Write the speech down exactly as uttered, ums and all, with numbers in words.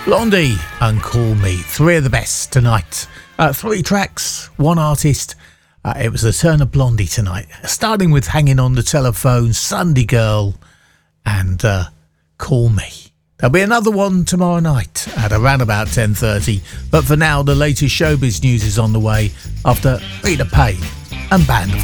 Blondie and Call Me, three of the best tonight. Uh, three tracks, one artist. Uh, it was the turn of Blondie tonight, starting with Hanging on the Telephone, Sunday Girl, and uh, Call Me. There'll be another one tomorrow night at around about ten thirty, but for now the latest showbiz news is on the way after Rita Payne and Band of